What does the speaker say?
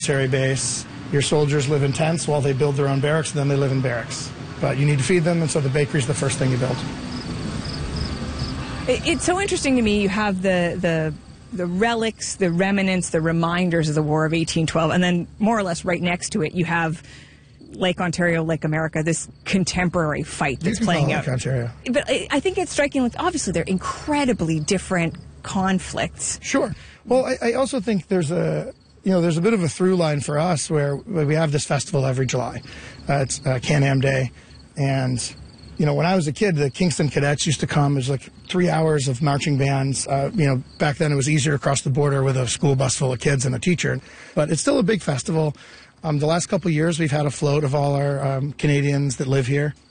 military base. Your soldiers live in tents while they build their own barracks, and then they live in barracks. But you need to feed them, and so the bakery's the first thing you build. It's so interesting to me. You have the relics, the remnants, the reminders of the War of 1812, and then more or less right next to it, you have Lake Ontario, Lake America, this contemporary fight that's playing out. Lake Ontario. But I think it's striking. Obviously, they're incredibly different conflicts. Sure. Well, I also think there's a bit of a through line for us where we have this festival every July. It's Can-Am Day, and when I was a kid, the Kingston Cadets used to come. It was like 3 hours of marching bands. Back then it was easier to cross the border with a school bus full of kids and a teacher. But it's still a big festival. The last couple of years we've had a float of all our Canadians that live here.